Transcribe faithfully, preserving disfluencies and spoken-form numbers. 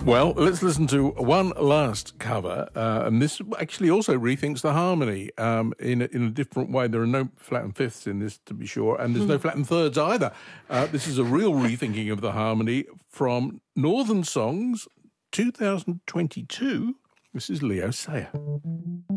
Well, let's listen to one last cover, uh, and this actually also rethinks the harmony um, in, a, in a different way. There are no flattened fifths in this, to be sure, and there's no flattened thirds either. Uh, this is a real rethinking of the harmony from Northern Songs two thousand twenty-two. This is Leo Sayer.